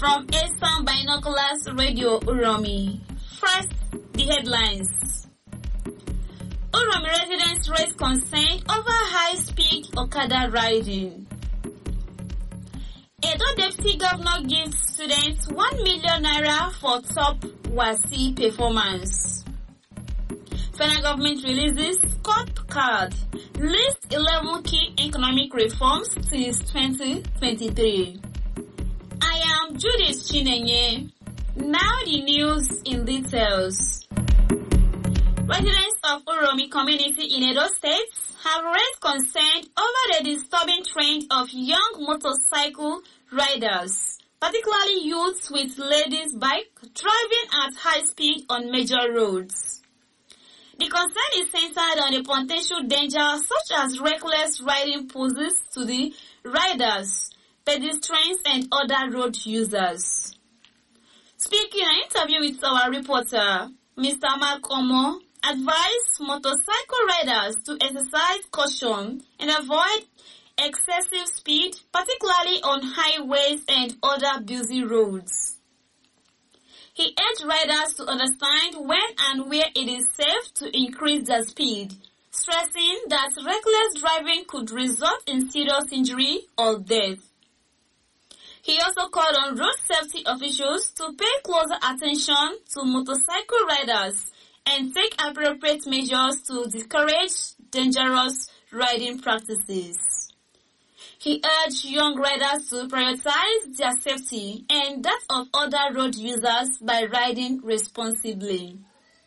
from Esan Binoculars Radio Uromi. First, the headlines. Uromi residents raise concern over high-speed Okada riding. Edo Deputy Governor gives students 1 million naira for top WASSCE performance. Federal government releases scorecard, lists 11 key economic reforms since 2023. I am Judith Chinenye. Now the news in details. Residents of Uromi community in Edo State have raised concern over the disturbing trend of young motorcycle riders, particularly youths with ladies' bike driving at high speed on major roads. The concern is centered on the potential danger such as reckless riding poses to the riders, pedestrians and other road users. Speaking in an interview with our reporter, Mr. Mark Omo advised motorcycle riders to exercise caution and avoid excessive speed, particularly on highways and other busy roads. He urged riders to understand when and where it is safe to increase their speed, stressing that reckless driving could result in serious injury or death. He also called on road safety officials to pay closer attention to motorcycle riders and take appropriate measures to discourage dangerous riding practices. He urged young riders to prioritize their safety and that of other road users by riding responsibly.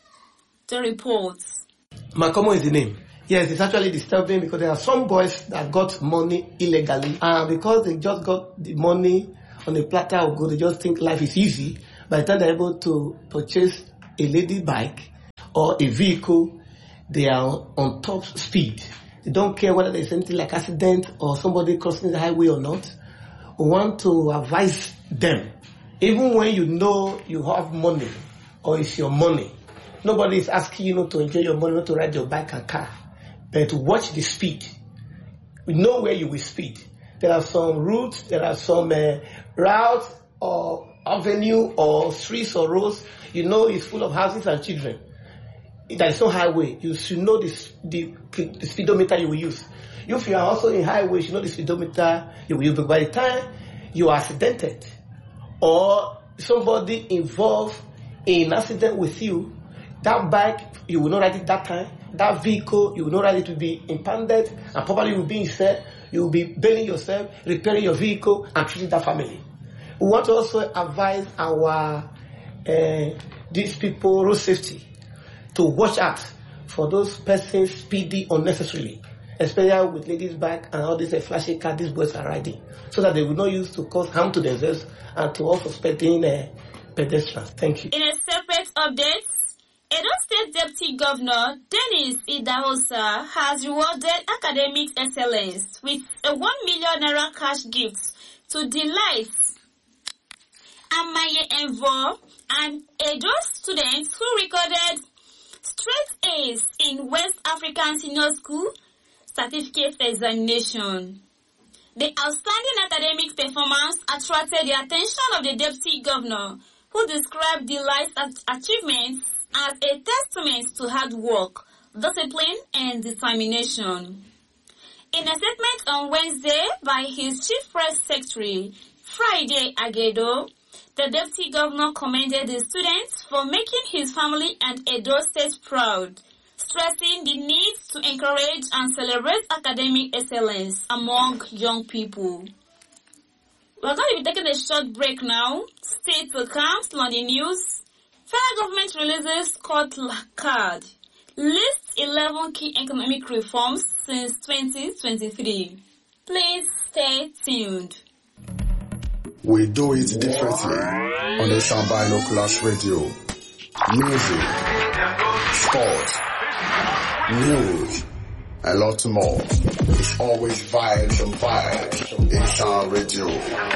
The report. Makomo is the name. Yes, it's actually disturbing because there are some boys that got money illegally, and because they just got the money on a platter of gold, they just think life is easy. By the time they're able to purchase a lady bike or a vehicle, they are on top speed. They don't care whether there's anything like accident or somebody crossing the highway or not. We want to advise them, even when you know you have money or it's your money, nobody is asking you not to enjoy your money, not to ride your bike and car, but to watch the speed. We know where you will speed. There are some routes, there are some routes or avenue or streets or roads, you know it's full of houses and children. There is no highway. You should know the speedometer you will use. If you are also in highway, you should know the speedometer you will use. But by the time you are accidented or somebody involved in an accident with you, that bike, you will not ride it that time. That vehicle, you will not ride it, will be impounded and probably will be instead. You will be bailing yourself, repairing your vehicle and treating that family. We want to also advise our these people, road safety, to watch out for those persons speeding unnecessarily, especially with ladies' bike and all these flashy cars these boys are riding, so that they will not use to cause harm to themselves and to all suspecting pedestrians. Thank you. In a separate update, Edo State Deputy Governor Dennis Idahosa has rewarded academic excellence with a 1 million naira cash gift to Delight Amaye Envo and Edo students who recorded straight A's in West African Senior School certificate examination. The outstanding academic performance attracted the attention of the Deputy Governor, who described Delight's achievements as a testament to hard work, discipline, and determination. In a statement on Wednesday by his Chief Press Secretary, Friday Agedo, the Deputy Governor commended the students for making his family and Edo State proud, stressing the need to encourage and celebrate academic excellence among young people. We're going to be taking a short break now. Stay till comes on the news. Federal government releases scorecard, lists 11 key economic reforms since 2023. Please stay tuned. We do it differently on the Esan Binoculars Radio. Music, sports, news, a lot more. It's always vibes and vibes. Esan Radio.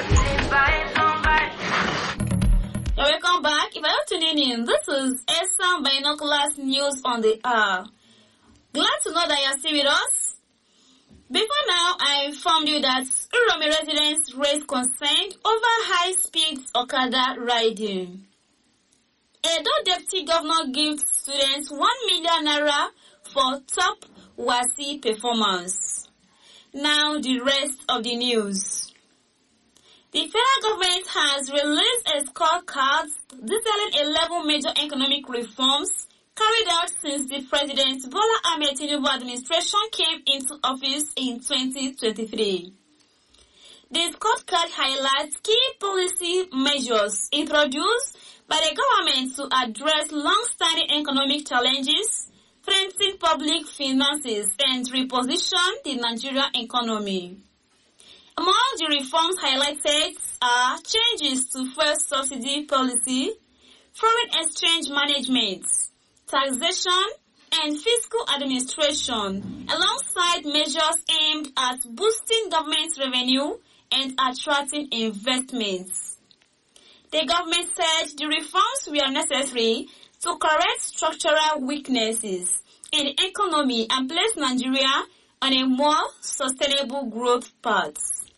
Welcome back. If you're tuning in, this is Esan Binoculars News on the Hour. Glad to know that you're still with us. Before now, I informed you that Uromi residents raised concern over high-speed Okada riding. Edo Deputy Governor gives students 1 million naira for top WASSCE performance. Now the rest of the news. The federal government has released a scorecard detailing 11 major economic reforms carried out since the President Bola Ahmed Tinubu administration came into office in 2023. The scorecard highlights key policy measures introduced by the government to address long-standing economic challenges, strengthen public finances, and reposition the Nigerian economy. Among the reforms highlighted are changes to fuel subsidy policy, foreign exchange management, taxation, and fiscal administration, alongside measures aimed at boosting government revenue and attracting investments. The government said the reforms were necessary to correct structural weaknesses in the economy and place Nigeria on a more sustainable growth path.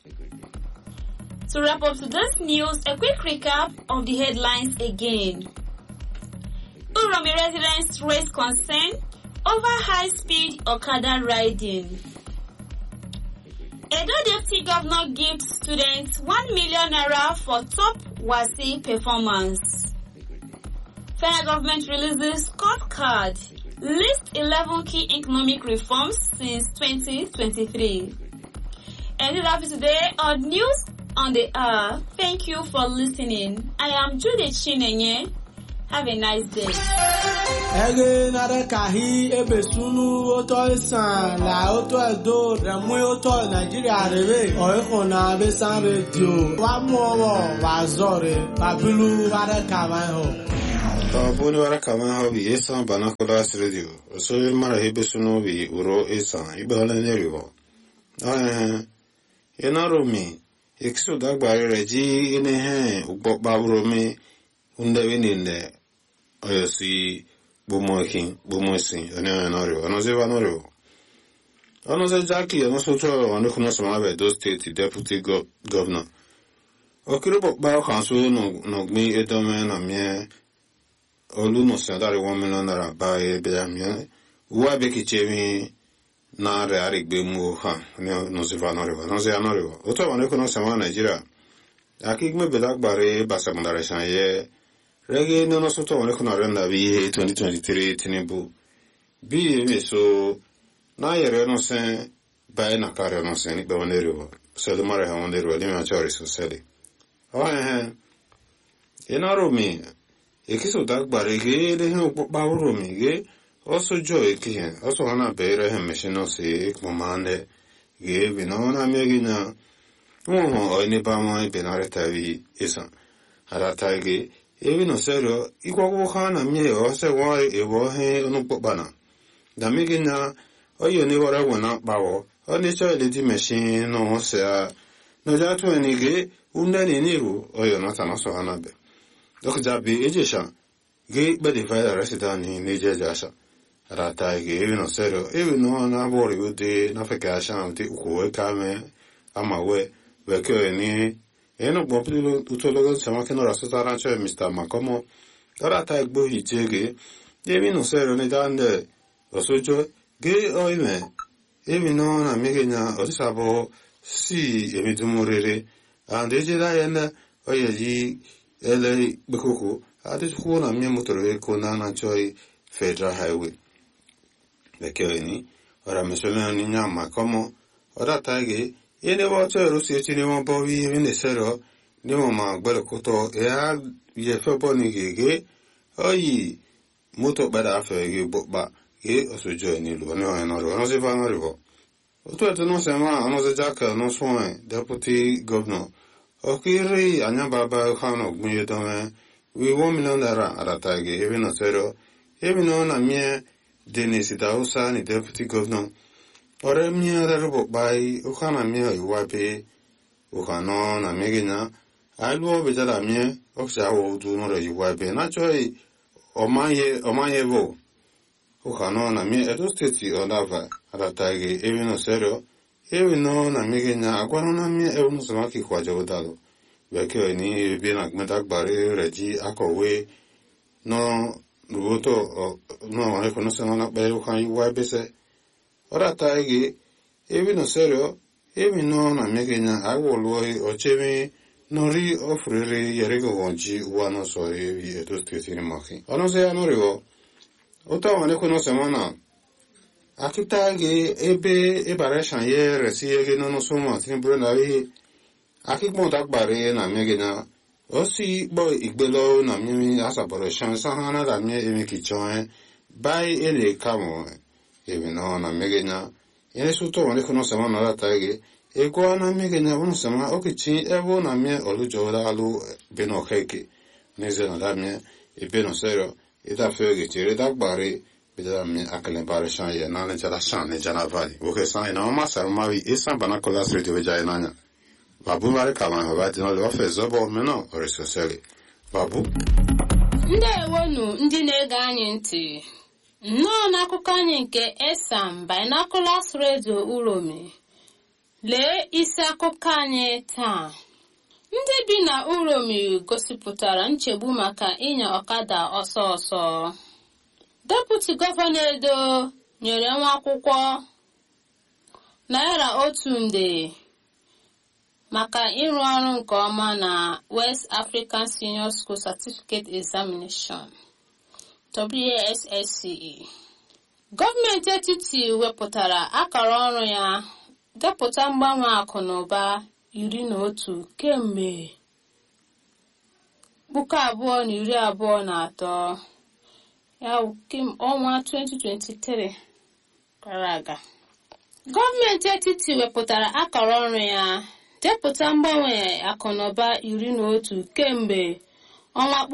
To wrap up today's news, a quick recap of the headlines again. Uromi residents raise concern over high-speed Okada riding. Edo Deputy Governor gives students 1 million naira for top WASSCE performance. Federal government releases scorecard, list 11 key economic reforms since 2023. And that's it today on News on the Hour. Thank you for listening. I am Judith Chinenye. Have a nice day. Ege nare kahi ebesunu oto isan la oto edo remu oto Nigeria rebe oiko na besan radio wa mu owo wa zore babilu ware kaman ho. Boni ware kaman ho bi esan banakolas radio. So mara ebesunu bi uro esan ibala neriwo. Yenarumi ekso dagbare reji ene he ugbo bawromi undewe ninde oyosi bumoisin onoriwo onoze vanoriwo onoze jaki onosoto onekuno samabe do state deputy governor okirubo ba kansu no gmi edome na mie olu no sendari 1 million naira ba e be mie uwa be kichemi na re arigbe mu ha no se vanoriwo no se anoriwo oto onekuno sama Nigeria akigme bedagbare basamandare sanye Rege no soto one kuna renda bi 2023 Tinubu bi meso na yere no sen ba na kare no sen ni be wonero so do mare ha wonero ni ma chori so sele ena romi ekiso dagbare ge de ho pa romi ge oso jo ekihen oso hana bere he machine se komande ge bi no na megina ho oni ba mo be na retavi esa harata ge Evi no serio, ikwago hana mie ose wa ewo he onukpokpana. Damigi na oyo ni wara wana bawo, oni cho eledi machine no se no jatu enige undani niru oyo nata no so hanabe. Dok jabi ejesha ge bedify resident ni nije jasha. Rata ge evi no serio, evi no na bori ude na fekasha uti uwe kame amawe wekyo ni eno bopilo utologo sama che non rasta rancho e mi sta ma como ora ta egbo hitege devi no sero ne dande lo sojo ge oime emi no na megenya osabo si emi dumurere ande je da yana oyeji ele bekoko ade ko na mi motore ko na choi federal highway bekeni ora mesona ni nyama como ora ta ge Yene water Russia Tinimo Bobby in the Sero, Nimoma Belacoto, Ea, ye Feboni Gege, Oye, Moto Badafe, you book back, ye also join you, no, and no river. Oto no Sama, another jacker, no swine, deputy governor. Okiri, Anyababa, Hano, Muyodome, we 1 million naira at a tag, even a Sero, even on a mere Denis Dausa, deputy governor. Ore mia rebo bai ukana mia iwape ukano na megina alwo bejala mia oksha wo du no re iwape na choi omaye vo ukano na mia edo state onava aratage even no serio ewe no na mege nya agwara na mi ewu no so maki kwa jodalo beke ni bi na gmeta gbare reji akowe no ruto no wa ko no se na pe kan iwa bese ora ta ege ewe no serio ewe no na mege nya agwolo ochemi nori ofrere yerego gonji wano so e to stesini maki ono se anorigo ota wane ko no se mana akita ge ebe ebareshan ye resi ege no so mo tin bro na wi akikmo dagbare na mege na osi bo igbelo na mi asaboro shan sahana da mi emi kichon bai ele kamo ewe no na mege na yene suto wane ko no se mana da tage ego na mege na wono sama okichi evo na mi olujo da alu beno keke neze na da mi e beno sero e da fege tire dagbare bida mi akale bare shan ye na le jala shan ne jana vali oke san na ma sa ma wi esan bana kolas radio veja nanya babu mare kama ha ba tino le ofe zobo meno orisosele babu ndewonu ndị na-ege anyị ntị nnọọ n'akụkọ anyị nke Esan Binoculars Radio Uromi. Lee isi akụkọ anyị taa. Ndị bi na Uromi gosipụtara nchegbu maka ịnya ọkada ọsọ ọsọ. Deputy Gọvanọ Edo nyere nwa akwụkwọ naira 1,000,000 maka ịrụ ọrụ nke ọma na West African Senior School Certificate Examination WASSCE. Gọọmenti etiti wepụtara akara ọrụ ya depụta mgbanwe akụ na ụba 11 kemgbe 2023 ya ọnwa 2023 gara aga. Gọọmenti etiti wepụtara akara ọrụ ya depụta mgbanwe akụ na ụba 11 kemgbe ọnwa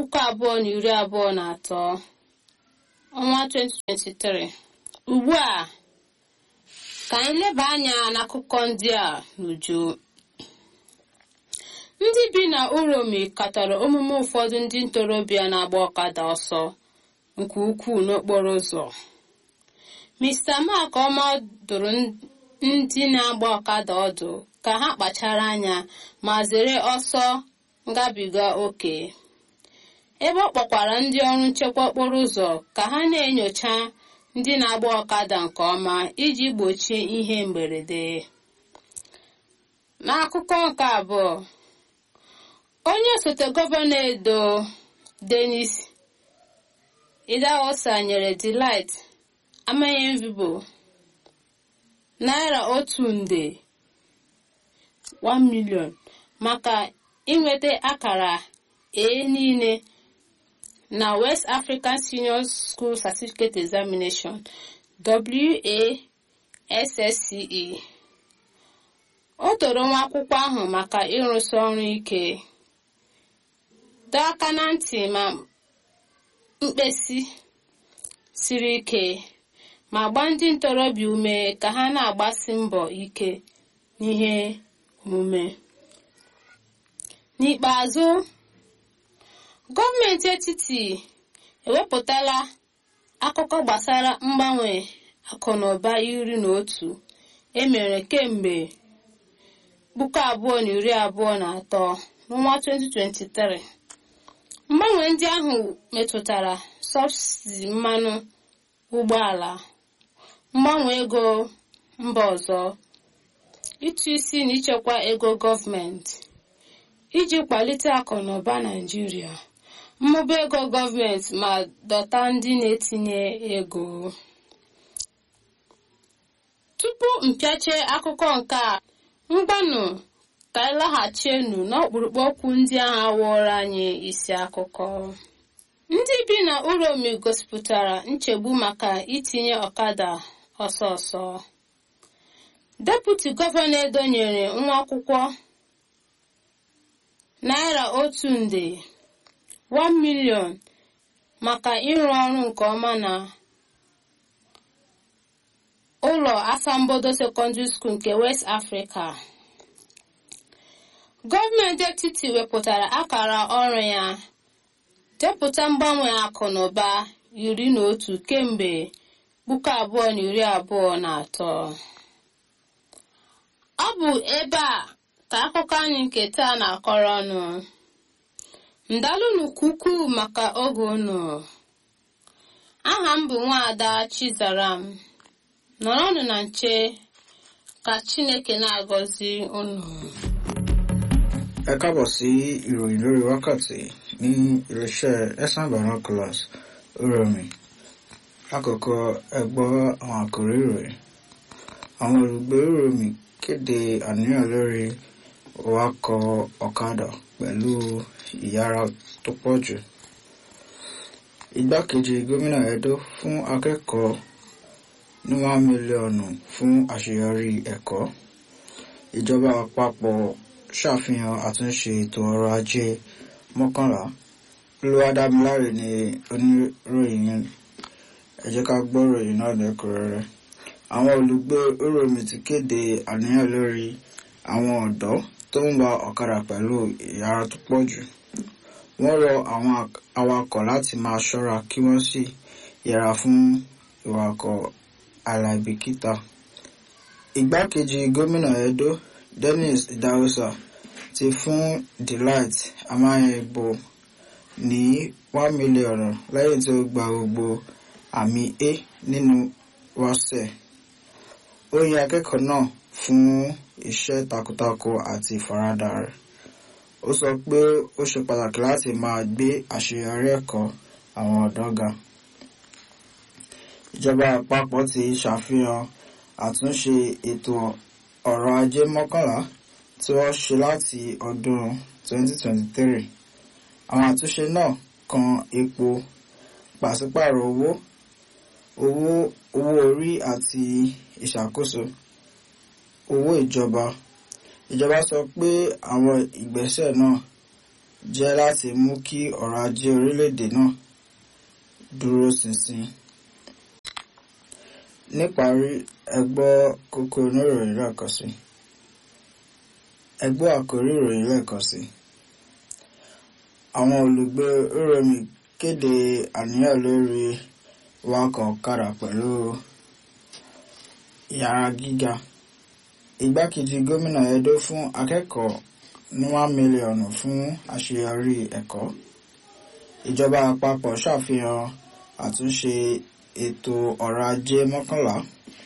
2023 ọnwa 2023. Ugbu a ka anyị leba anya n'akụkọ ndị a n'uju. Ndị bi na Uromi katọrọ omume ụfọdụ ndị ntorobịa na-agba ọkada ọsọ nke ukwuu n'okporo ụzọ. Mr. Mark Ọma dụrụ ndị na-agba ọkada ọdụ ka ha kpachara anya ma zere ọsọ ngabiga oke. Ebe ọ kpọkwara ndị ọrụ nchekwa okporo ụzọ ka ha na-enyocha ndị na-agba ọkada nke ọma iji gbochie ihe mberede. N'akụkọ nke abụọ, onye osote gọvanọ Edo Dennis Idahosa nyere Delight Amayemvibo naira 1,000,000 1 million maka inweta akara A niile na West African Senior School Certificate Examination WASSCE. O toro nwa akwụkwọ ahụ maka ịrụsi ọrụ ike, dọọ aka na ntị ma mkpesi siri ike ma gbaa ndị ntorobịa ume ka ha na-agbasi mbọ ike n'ihe omume. N'ikpeazụ, gọọmenti etiti ewepụtala akụkọ gbasara mgbanwe akụnụba 11 emere kemgbe 2023 n'ọnwa 2023. Mgbanwe ndị ahụ metụtara sọbsidi mmanụ ụgbọala, mgbanwe ego mba ọzọ, ịtụ isi na ichekwa ego gọọmenti iji kwalite akụnụba Naịjirịa, mmụba ego gọọmenti ma dọta ndị na-etinye ego. Tupu mpịache akụkọ nke a, mgbanụ ka anyị laghachienu n'ọkpụrụkpụ okwu ndị ahụ awụọrọ anyị isi akụkọ. Ndị bi na Uromi gosipụtara nchegbu maka itinye ọkada ọsọ ọsọ. Deputy Gọvanọ Edo nyere nwa akwụkwọ naira 1,000,000 1 million maka ịrụ ọrụ nke ọma na ụlọ asambodo secondary school nke West Africa. Gọọmenti etiti wepụtara akara ọrụ ya depụta mgbanwe akụ na ụba 11 kemgbe 2023. Ọ bụ ebe a ka akụkọ anyị nke taa na-akọrọ ọnụ. Ndalụnụ kuku maka oge unu. Aha m bụ Nwaada Chizaram. Nọrọnụ na nche ka Chineke na-agọzi unu. Ẹ káàbọ̀ sí ìròyìn lórí wákàtí ní iléeṣẹ́ Ẹ̀sán Binoculars Uromi. Lákòókò ẹ gbọ́ àwọn àkòrí ìròyìn. Àwọn olùgbé Uromi kéde àníyàn lórí wakọ̀ ọ̀kadà pẹ̀lú ìyára tó pọ̀ jù. Igbákejì gómìnà Edo fún akẹ́kọ̀ọ́ ní 1 mílíọ̀nù fún àṣeyọrí ẹ̀kọ́. Ìjọba àpapọ̀ ṣàfihàn àtúnṣe ètò ọrọ̀ ajé 11. Olúwadámiláre ni oníròyìn. Ẹ jẹ́ ká gbọ́ ìròyìn náà lẹ́kùnrẹ́rẹ́. Àwọn olùgbé Uromi ti kéde àníyàn lórí àwọn ọ̀dọ́ tó ń wa ọ̀kadà pẹ̀lú ìyára tó pọ̀ jù. Wọ́n rọ àwọn awakọ̀ láti máa ṣọ́ra kí wọ́n sì yẹra fún ìwakọ̀ aláìbìkítà. Igbákejì gómìnà Edo Dennis Idahosa ti fún Delight Amayebo ní 1 mílíọ̀nù lẹ́yìn tí ó gba gbogbo àmì A nínú WASSCE. Ó yin akẹ́kọ̀ọ́ náà fún iṣẹ́ takuntakun àti ìfaradà rẹ̀. Ó sọ pé ó ṣe pàtàkì láti máa gbé àṣeyọrí ẹ̀kọ́ àwọn ọ̀dọ́ ga. Ìjọba àpapọ̀ ti ṣàfihàn àtúnṣe ètò ọrọ̀ ajé 11 tí wọ́n ṣe láti ọdún 2023. Àwọn àtúnṣe náà kan epo, pàṣípààrọ̀ owó orí àti ìṣàkóso owó ìjọba. Ìjọba sọ pé àwọn ìgbésẹ̀ náà jẹ́ láti mú kí ọrọ̀ ajé orílẹ̀-èdè náà dúró ṣinṣin. Níparí, ẹ gbọ́ kókó oníròyìn lẹ́ẹ̀kan sí. Ẹ gbọ́ àkórí ìròyìn lẹ́ẹ̀kan sí. Àwọn olùgbé Uromi kéde àníyàn lórí wakọ̀ ọ̀kadà pẹ̀lú ìyára gíga. Igbákejì gómìnà Edo fún akẹ́kọ̀ọ́ ní 1 mílíọ̀nù fún àṣeyọrí ẹ̀kọ́. Ìjọba àpapọ̀ ṣàfihàn àtúnṣe ètò ọrọ̀ ajé 11.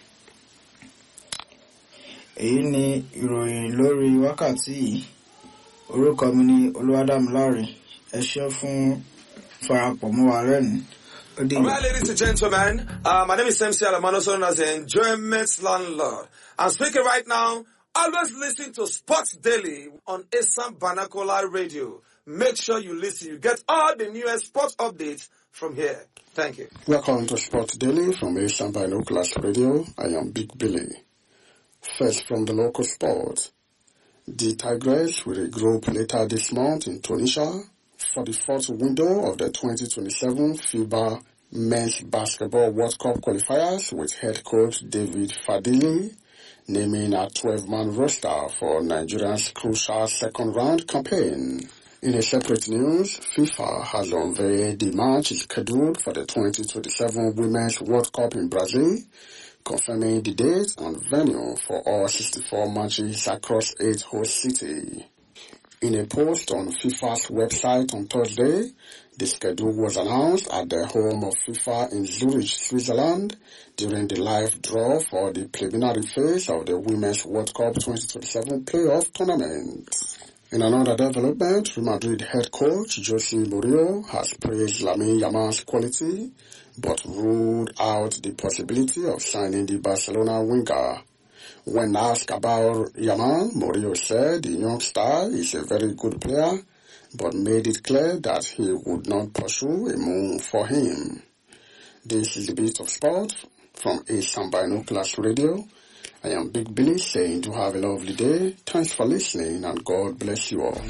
Èyí ni ìròyìn lórí wákàtí yìí. Orúkọ mi ni Olúwadámiláre. Ẹ ṣé fún farapọ̀ mọ́ wa lẹ́nu. All right, ladies and gentlemen, my name is MC Alamano, known as the Enjoyment Landlord. I'm speaking right now. Always listen to Sports Daily on Ẹ̀sán Binocular Radio. Make sure you listen. You get all the newest sports updates from here. Thank you. Welcome to Sports Daily from Ẹ̀sán Binocular Radio. I am Big Billy. First from the local sport. The Tigers will regroup later this month in Tunisia for the fourth window of the 2027 FIBA Men's Basketball World Cup qualifiers, with head coach David Fadili naming a 12-man roster for Nigeria's crucial second-round campaign. In a separate news, FIFA has unveiled the match scheduled for the 2027 Women's World Cup in Brazil, confirming the date and venue for all 64 matches across 8 host cities. In a post on FIFA's website on Thursday, the schedule was announced at the home of FIFA in Zurich, Switzerland, during the live draw for the preliminary phase of the Women's World Cup 2027 playoff tournament. In another development, Real Madrid head coach Jose Mourinho has praised Lamine Yamal's quality, but ruled out the possibility of signing the Barcelona winger. When asked about Yamal, Mourinho said the young star is a very good player, but made it clear that he would not pursue a move for him. This is the Beat of Sport from Ẹ̀sán Binocular Radio. I am Big Billy saying do have a lovely day. Thanks for listening and God bless you all.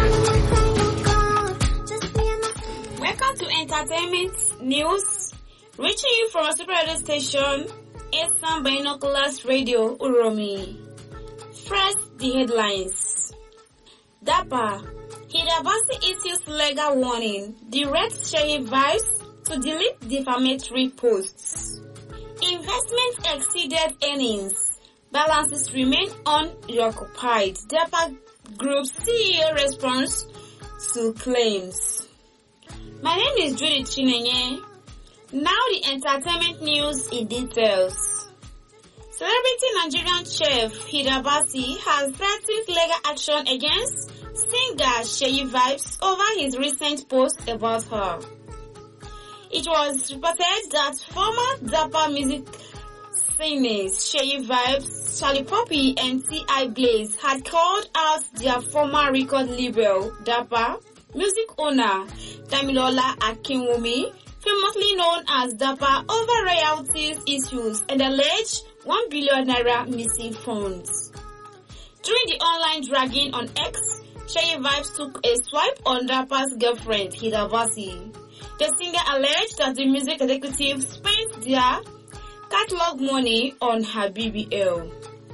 Welcome to Entertainment News, reaching you from a super radio station, Ẹ̀sán Binoculars Radio Uromi. First, the headlines. DAPA, Hidabasi issues legal warning, directs Shehi Vibes to delete defamatory posts. Investment exceeded earnings, balances remain unoccupied. DAPA Group CEO responds to claims. My name is Judith Chinenye. Now the entertainment news in details. Celebrity Nigerian chef Hida Basi has threatened legal action against singer Sheyi Vibes over his recent post about her. It was reported that former DAPA music singers Sheyi Vibes, Charlie Poppy and T.I. Blaze had called out their former record label DAPA music owner Damilola Akinwumi, famously known as DAPA, over royalties issues and alleged 1 billion naira missing funds. During the online dragging on X, Sheyi Vibes took a swipe on DAPA's girlfriend Hida Basi. The singer alleged that the music executive spent their catalog money on her BBL.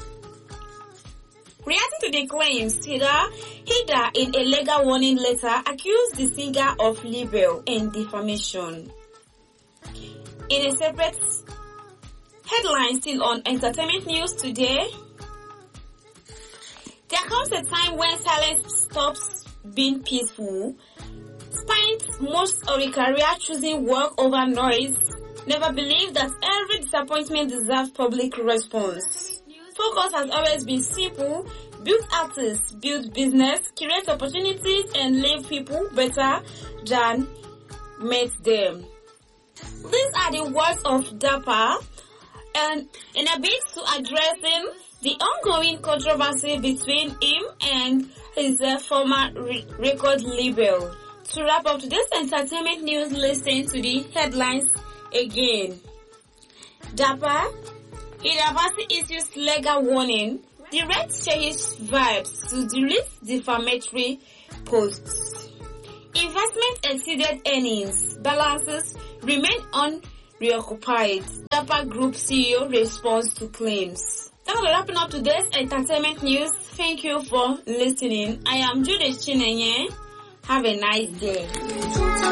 Reacting to the claims, Hida in a legal warning letter accused the singer of libel and defamation. In a separate headline still on entertainment news today, there comes a time when silence stops being peaceful. Spent most of a career choosing work over noise, never believed that every disappointment deserves public response. Focus has always been simple: build artists, build business, create opportunities, and leave people better than met them. These are the words of DAPA, and in a bid to addressing the ongoing controversy between him and his former record label. To wrap up today's entertainment news, listen to the headlines again. DAPA, Hida Basi issues legal warning, directs Sheyi Vibes to delete defamatory posts. Investment exceeded earnings, balances remain unreoccupied. DAPA Group CEO responds to claims. That's wrapping up today's entertainment news. Thank you for listening. I am Judith Chinenye. Have a nice day.